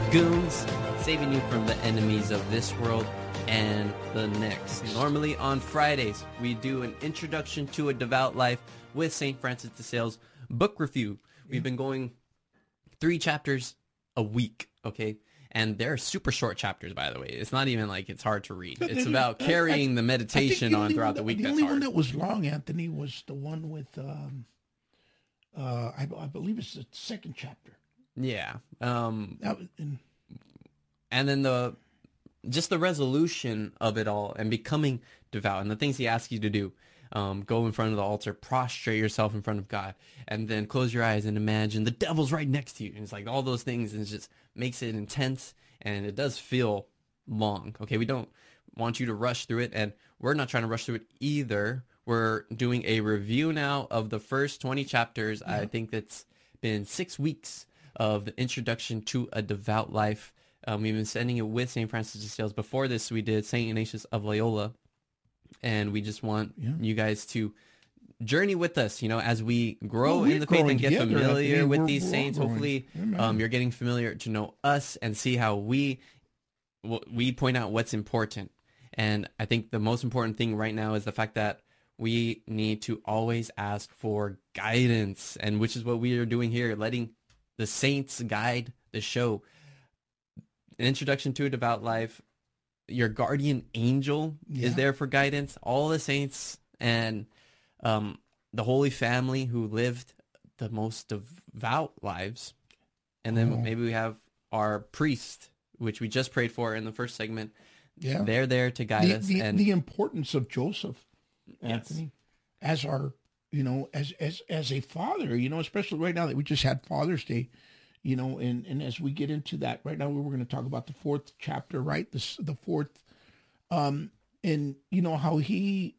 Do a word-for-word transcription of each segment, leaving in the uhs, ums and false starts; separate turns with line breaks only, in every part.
goons, saving you from the enemies of this world and the next. Normally on Fridays, we do an introduction to a devout life with Saint Francis de Sales book review. We've been going three chapters a week, okay? And they're super short chapters, by the way. It's not even like it's hard to read. It's about carrying the meditation on throughout the week.
The
that's
only
hard.
one that was long, Anthony, was the one with, um, uh, I, I believe it's the second chapter.
Yeah. Um,
That was, and,
and then the just the resolution of it all and becoming devout and the things he asks you to do. Um, go in front of the altar, prostrate yourself in front of God, and then close your eyes and imagine the devil's right next to you. And it's like all those things, and it just makes it intense, and it does feel long. Okay, we don't want you to rush through it, and we're not trying to rush through it either. We're doing a review now of the first twenty chapters. Yeah. I think that's been six weeks of the introduction to a devout life. Um, we've been sending it with Saint Francis de Sales. Before this, we did Saint Ignatius of Loyola. And we just want yeah. you guys to journey with us, you know, as we grow well, in the faith and get together, familiar with we're, these we're saints. Hopefully, um, you're getting familiar to know us and see how we we point out what's important. And I think the most important thing right now is the fact that we need to always ask for guidance, and which is what we are doing here, letting the saints guide the show. An introduction to a devout life. Your guardian angel yeah. is there for guidance. All the saints and um, the Holy Family who lived the most devout lives. And then oh. maybe we have our priest, which we just prayed for in the first segment. Yeah. They're there to guide
the,
us.
The,
and
the importance of Joseph, Anthony,
yes.
as our, you know, as, as, as a father, you know, especially right now that we just had Father's Day. You know, and, and as we get into that, right now we're going to talk about the fourth chapter, right? The, the fourth, um, and you know how he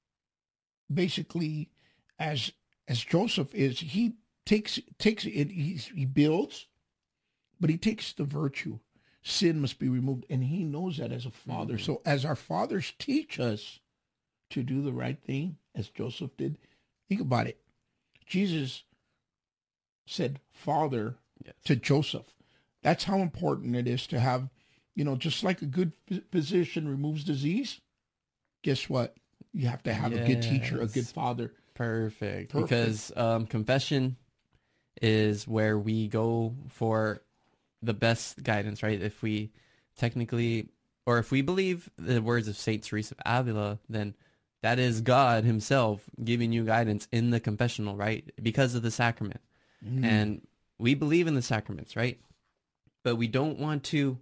basically, as as Joseph is, he takes takes it, he, he builds, but he takes the virtue. Sin must be removed, and he knows that as a father. Mm-hmm. So as our fathers teach us to do the right thing, as Joseph did, think about it. Jesus said, "Father." Yes. To Joseph. That's how important it is to have, you know, just like a good physician removes disease, guess what? You have to have yes. a good teacher, a good father.
Perfect. Perfect. Because um, confession is where we go for the best guidance, right? If we technically, or if we believe the words of Saint Teresa of Avila, then that is God himself giving you guidance in the confessional, right? Because of the sacrament. Mm. And we believe in the sacraments, right? But we don't want to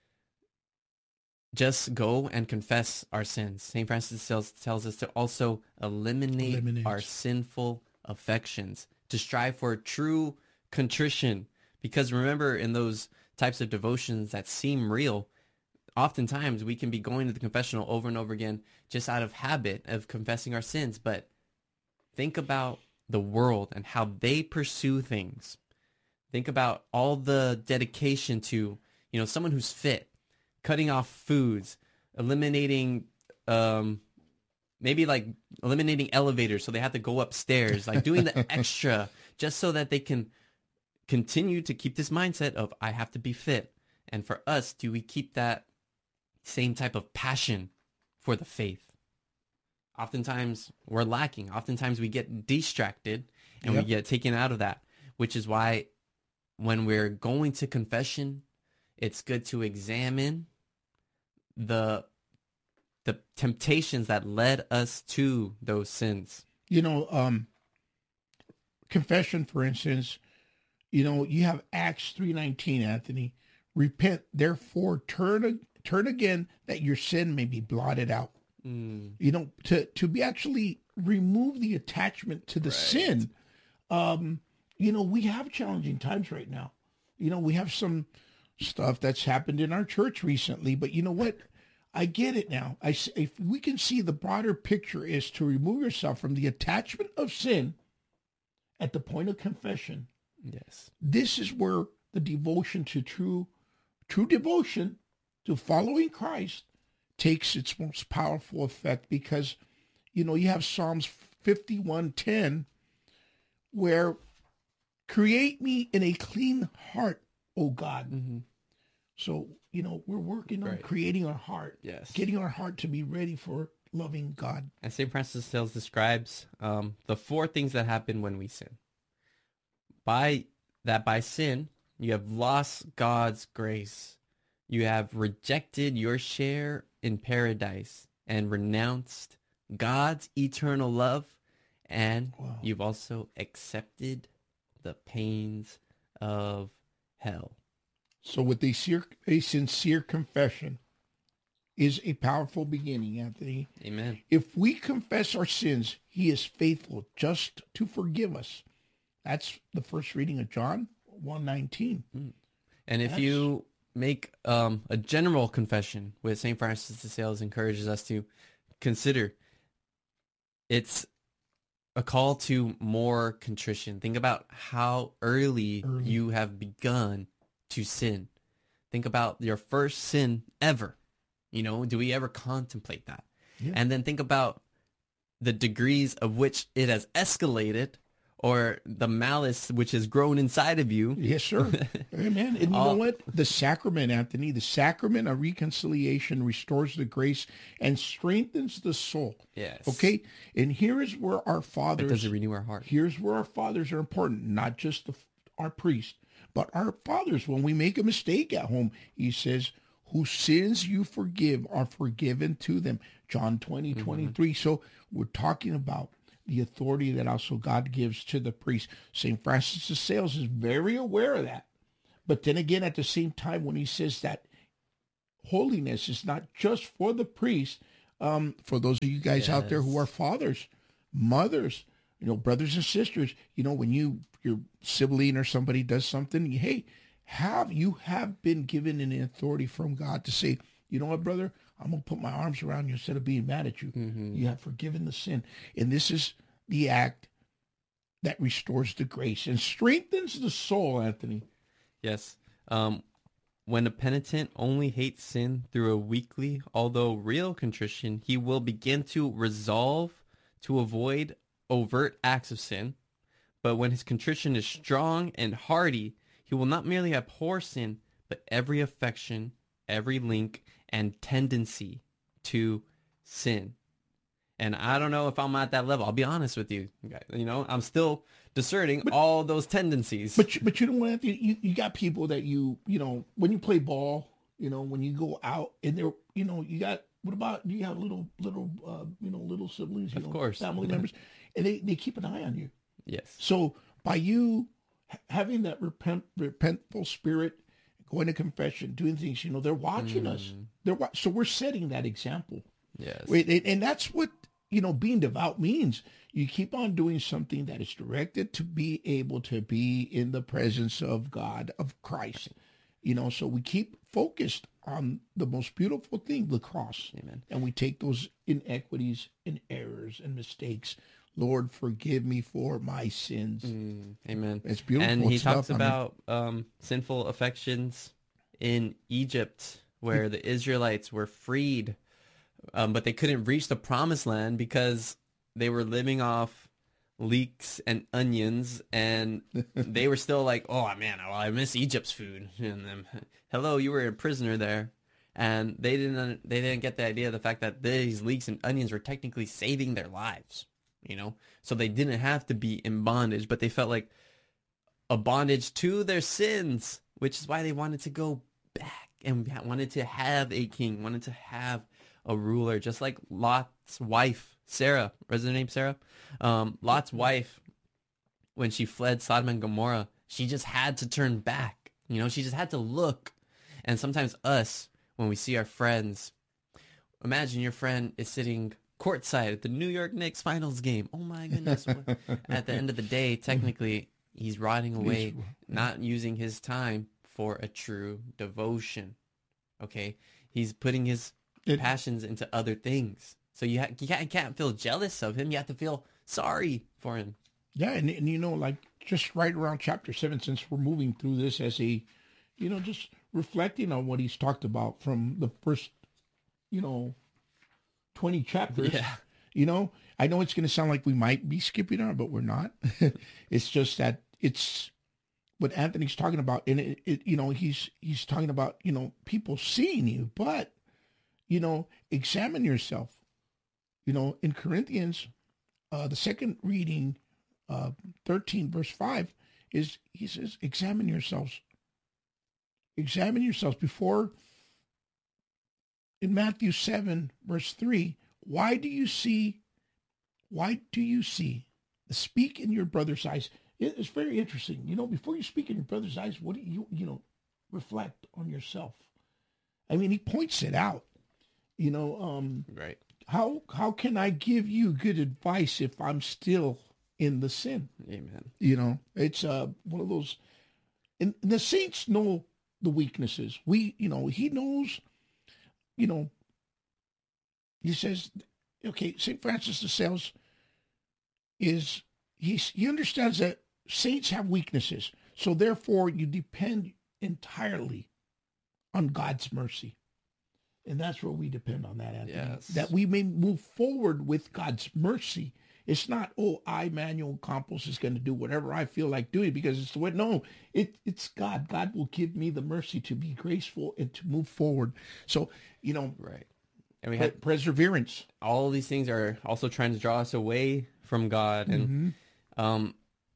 just go and confess our sins. Saint Francis tells, tells us to also eliminate Eliminate. our sinful affections, to strive for true contrition. Because remember, in those types of devotions that seem real, oftentimes we can be going to the confessional over and over again just out of habit of confessing our sins. But think about the world and how they pursue things. Think about all the dedication to, you know, someone who's fit, cutting off foods, eliminating, um, maybe like eliminating elevators so they have to go upstairs, like doing the extra just so that they can continue to keep this mindset of I have to be fit. And for us, do we keep that same type of passion for the faith? Oftentimes we're lacking. Oftentimes we get distracted and yep. we get taken out of that, which is why when we're going to confession, it's good to examine the the temptations that led us to those sins.
You know, um, confession, for instance, you know, you have Acts three nineteen, Anthony. Repent, therefore, turn turn again, that your sin may be blotted out. Mm. You know, to, to be actually remove the attachment to the right. sin. Um You know, we have challenging times right now. You know, we have some stuff that's happened in our church recently, but you know what? I get it now. I, if we can see the broader picture is to remove yourself from the attachment of sin at the point of confession.
Yes.
This is where the devotion to true, true devotion to following Christ takes its most powerful effect, because, you know, you have Psalms fifty-one ten where create me in a clean heart, O God. Mm-hmm. So, you know, we're working on
Right.
creating our heart,
Yes.
getting our heart to be ready for loving God.
And Saint Francis de Sales describes um, the four things that happen when we sin. By that, by sin, you have lost God's grace. You have rejected your share in paradise and renounced God's eternal love. And
Wow.
you've also accepted the pains of hell.
So with a, sincere, a sincere confession is a powerful beginning, Anthony.
Amen.
If we confess our sins, he is faithful just to forgive us. That's the first reading of John one nineteen.
And if
That's-
you make um, a general confession, which Saint Francis de Sales encourages us to consider, it's a call to more contrition. Think about how early,
Early.
you have begun to sin. Think about your first sin ever. You know, do we ever contemplate that?
Yeah.
And then think about the degrees of which it has escalated, or the malice which has grown inside of you.
Yes, sir. Amen. And you know
All-
what? The sacrament, Anthony, the sacrament of reconciliation restores the grace and strengthens the soul.
Yes.
Okay? And here is where our
It
fathers,
does renew our heart.
here's where our fathers are important, not just the, our priest, but our fathers. When we make a mistake at home, he says, whose sins you forgive are forgiven to them. John twenty, twenty-three. So we're talking about the authority that also God gives to the priest. Saint Francis de Sales is very aware of that. But then again, at the same time, when he says that holiness is not just for the priest, um, for those of you guys out there who
Yes.
are fathers, mothers, you know, brothers and sisters, you know, when you your sibling or somebody does something, hey, have you have been given an authority from God to say, you know what, brother, I'm gonna put my arms around you instead of being mad at you.
Mm-hmm.
You have forgiven the sin, and this is the act that restores the grace and strengthens the soul, Anthony.
Yes. Um, when a penitent only hates sin through a weekly, although real contrition, he will begin to resolve to avoid overt acts of sin. But when his contrition is strong and hearty, he will not merely abhor sin, but every affection, every link, and tendency to sin. And I don't know if I'm at that level. I'll be honest with you. You know, I'm still discerning
But-
all those tendencies.
But you- but you know what, Anthony? You you got people that you you know when you play ball, you know when you go out and they're you know you got what about you have little little uh, you know little siblings, you
Of
know,
course.
family members, and they they keep an eye on you.
Yes.
So by you ha- having that repent repentful spirit, going to confession, doing things, you know, they're watching us.
Mm.
They're wa- so we're setting that example.
Yes.
Wait, and, and that's what, you know, being devout means. You keep on doing something that is directed to be able to be in the presence of God, of Christ. You know, so we keep focused on the most beautiful thing, the cross.
Amen.
And we take those inequities and errors and mistakes. Lord, forgive me for my sins.
Mm, amen.
It's beautiful
And he
stuff.
talks
I mean,
about um, sinful affections in Egypt, where the Israelites were freed, um, but they couldn't reach the promised land because they were living off leeks and onions, and they were still like, oh man, well, I miss Egypt's food. And then, hello, you were a prisoner there. And they didn't they didn't get the idea of the fact that these leeks and onions were technically saving their lives, you know? So they didn't have to be in bondage, but they felt like a bondage to their sins, which is why they wanted to go back and wanted to have a king, wanted to have a ruler, just like Lot's wife, Sarah. Was her name Sarah? Um, Lot's wife, when she fled Sodom and Gomorrah, she just had to turn back. You know, she just had to look. And sometimes us, when we see our friends, imagine your friend is sitting courtside at the New York Knicks finals game. Oh my goodness. What- At the end of the day, technically, he's rotting away,
He's-
not using his time for a true devotion. Okay? He's putting his
It-
passions into other things. So you, ha- you, can't, you can't feel jealous of him. You have to feel sorry for him.
Yeah, and, and you know, like just right around chapter seven, since we're moving through this as a, you know, just reflecting on what he's talked about from the first, you know, twenty chapters.
Yeah.
You know, I know it's going to sound like we might be skipping on, but we're not. It's just that it's what Anthony's talking about, and it, it, you know, he's he's talking about, you know, people seeing you, but, you know, examine yourself. You know, in Corinthians, uh, the second reading, uh, thirteen verse five, is he says, examine yourselves. Examine yourselves before. In Matthew seven verse three, why do you see? Why do you see? Speak in your brother's eyes. It's very interesting. You know, before you speak in your brother's eyes, what do you, you know, reflect on yourself? I mean, he points it out. You know, um,
right.
How how can I give you good advice if I'm still in the sin?
Amen.
You know, it's uh, one of those, and the saints know the weaknesses. We, you know, he knows, you know, he says, okay, Saint Francis de Sales is, he's, he understands that saints have weaknesses. So therefore you depend entirely on God's mercy. And that's where we depend on that, Anthony.
Yes.
That we may move forward with God's mercy. It's not, oh, I, Manuel Campos, is going to do whatever I feel like doing because it's the way. No, it, it's God. God will give me the mercy to be graceful and to move forward. So, you know,
right. And we
pre-
had
perseverance.
all of these things are also trying to draw us away from God. And
Mm-hmm.
um,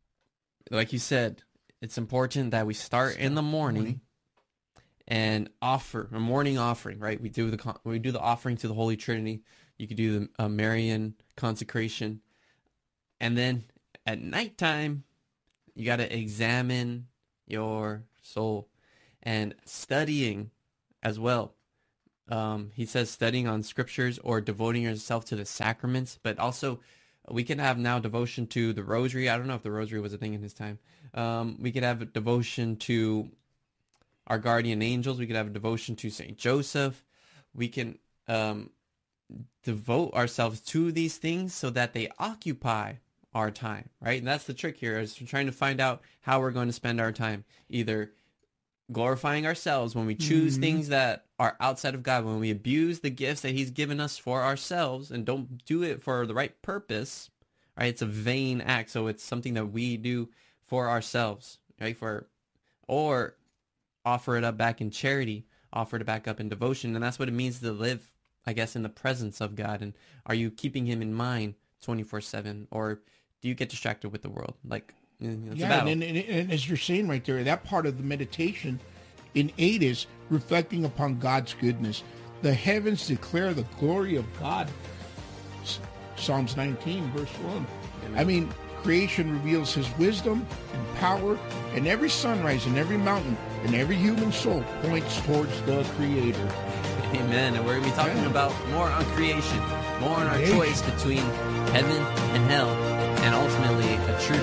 like you said, it's important that we start in the morning,
morning.
and offer a morning offering, right? We do the con- we do the offering to the Holy Trinity. You could do the uh, Marian consecration. And then at nighttime, you got to examine your soul and studying as well. Um, he says studying on scriptures or devoting yourself to the sacraments, but also we can have now devotion to the rosary. I don't know if the rosary was a thing in his time. Um, we could have a devotion to our guardian angels. We could have a devotion to Saint Joseph. We can um, devote ourselves to these things so that they occupy our time, right? And that's the trick here, is trying to find out how we're going to spend our time, either glorifying ourselves when we choose
Mhm.
things that are outside of God, when we abuse the gifts that he's given us for ourselves and don't do it for the right purpose, right? It's a vain act. So it's something that we do for ourselves, right? For, or offer it up back in charity, offer it back up in devotion. And that's what it means to live, I guess, in the presence of God. And are you keeping him in mind twenty-four seven, or do you get distracted with the world? Like, you know, it's a
Yeah,
battle.
and, and, and as you're saying right there, that part of the meditation in eight is reflecting upon God's goodness. The heavens declare the glory of God. S- Psalms nineteen, verse one.
Amen.
I mean, creation reveals his wisdom and power, and every sunrise and every mountain and every human soul points towards the Creator.
Amen. And we're going to be talking
Yeah.
about more on creation, more on our
Creation.
choice between heaven and hell, and ultimately a true